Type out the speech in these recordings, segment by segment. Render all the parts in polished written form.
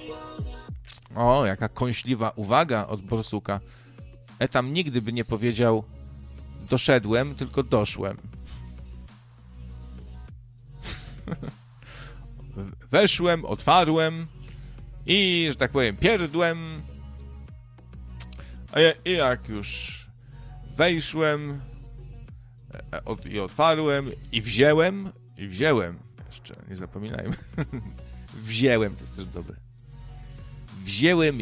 O, jaka kąśliwa uwaga od Borsuka. Tam nigdy by nie powiedział doszedłem, tylko doszłem. Weszłem, otwarłem i, że tak powiem, pierdłem. I jak już wejszłem i otwarłem i wziąłem, jeszcze nie zapominajmy, wziąłem, to jest też dobre. Wziąłem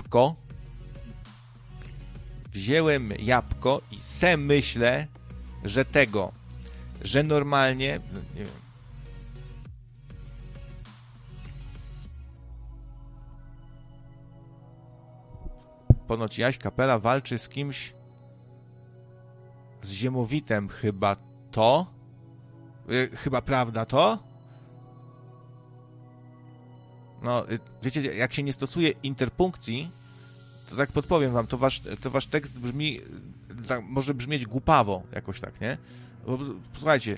jabłko i se myślę, że normalnie, nie wiem. Ponoć Jaś Kapela walczy z kimś, z Ziemowitem chyba to? Chyba prawda to? No, wiecie, jak się nie stosuje interpunkcji, to tak podpowiem wam, to wasz tekst brzmi, tak, może brzmieć głupawo jakoś tak, nie? Bo, słuchajcie.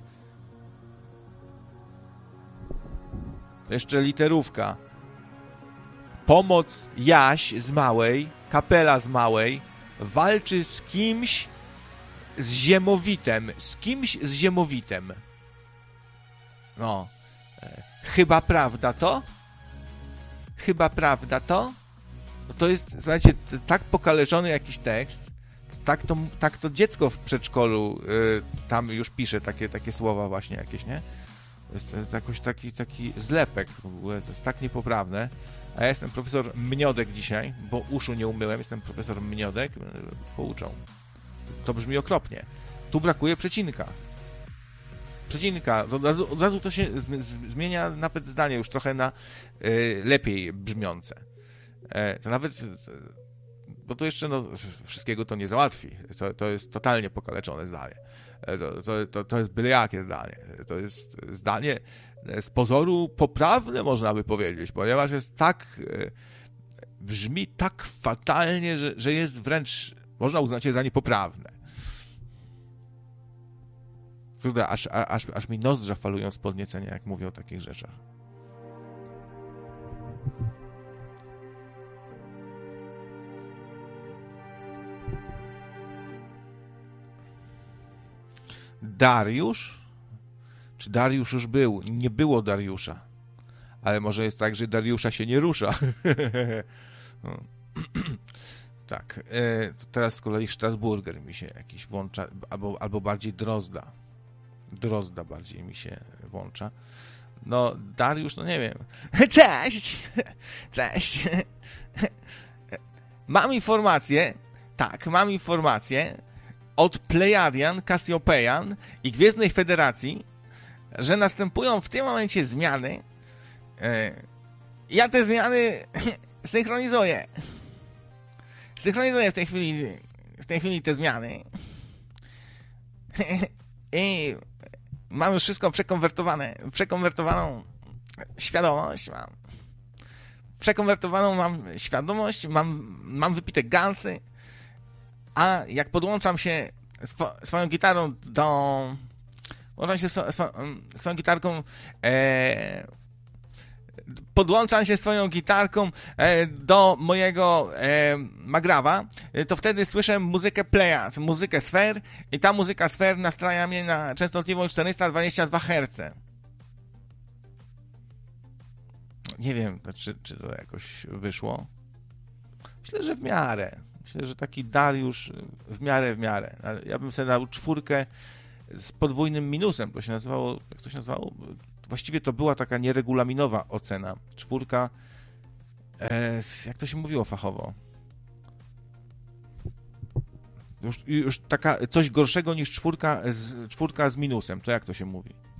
Jeszcze literówka. Pomoc Jaś z Małej, Kapela z Małej, walczy z kimś z Ziemowitem. Z kimś z Ziemowitem. No. Chyba prawda to? Chyba prawda to? No to jest, słuchajcie, tak pokaleczony jakiś tekst, tak to dziecko w przedszkolu tam już pisze takie słowa właśnie jakieś, nie? To jest jakoś taki zlepek w ogóle, to jest tak niepoprawne. A ja jestem profesor Mniodek dzisiaj, bo uszu nie umyłem, jestem profesor Mniodek, pouczą. To brzmi okropnie. Tu brakuje przecinka. Od razu to się zmienia nawet zdanie już trochę na lepiej brzmiące. To nawet, bo tu jeszcze wszystkiego to nie załatwi. To jest totalnie pokaleczone zdanie. To jest byle jakie zdanie. To jest zdanie z pozoru poprawne, można by powiedzieć, ponieważ jest brzmi tak fatalnie, że jest wręcz, można uznać je za niepoprawne. Kurde, aż mi nozdrza falują z podniecenia, jak mówię o takich rzeczach. Dariusz? Czy Dariusz już był? Nie było Dariusza. Ale może jest tak, że Dariusza się nie rusza. Tak. Teraz z kolei Strasburger mi się jakiś włącza, albo bardziej Drozda. Drozda bardziej mi się włącza. No, Dariusz, no nie wiem. Cześć! Cześć! Mam informację od Plejadian, Kasjopejan i Gwiezdnej Federacji, że następują w tym momencie zmiany. Ja te zmiany synchronizuję. Synchronizuję w tej chwili te zmiany. I mam już wszystko przekonwertowaną świadomość mam. Przekonwertowaną mam świadomość, mam wypite gansy, a jak podłączam się swoją gitarą podłączam się swoją gitarką do mojego Magrawa, to wtedy słyszę muzykę Plejad, muzykę sfer i ta muzyka sfer nastraja mnie na częstotliwość 422 Hz. Nie wiem, czy to jakoś wyszło. Myślę, że w miarę. Myślę, że taki Dariusz w miarę. Ale ja bym sobie dał 4 z podwójnym minusem. To się nazywało, jak to się nazywało? Właściwie to była taka nieregulaminowa ocena. 4, jak to się mówiło fachowo? Już taka coś gorszego niż 4 z minusem. To jak to się mówi?